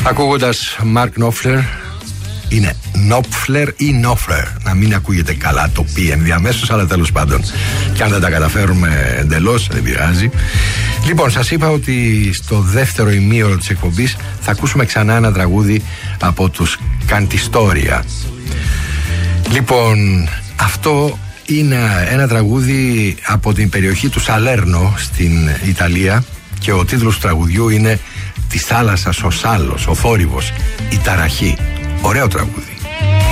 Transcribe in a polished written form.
Ακούγοντας Μαρκ Νόφλερ, είναι Νόπφλερ ή Νόφλερ, να μην ακούγεται καλά το πι ενδιαμέσως, αλλά τέλος πάντων, και αν δεν τα καταφέρουμε εντελώς δεν πειράζει. Λοιπόν, σας είπα ότι στο δεύτερο ημίωρο της εκπομπής θα ακούσουμε ξανά ένα τραγούδι από τους Καντιστόρια. Λοιπόν, αυτό είναι ένα τραγούδι από την περιοχή του Σαλέρνο στην Ιταλία και ο τίτλος του τραγουδιού είναι «Της θάλασσας ο σάλος, ο θόρυβος, η ταραχή». Ωραίο τραγούδι.